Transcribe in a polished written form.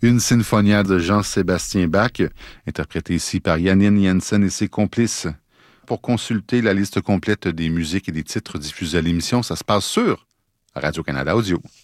Une sinfonia de Jean-Sébastien Bach, interprétée ici par Janine Jensen et ses complices. Pour consulter la liste complète des musiques et des titres diffusés à l'émission, ça se passe sur Radio-Canada Audio.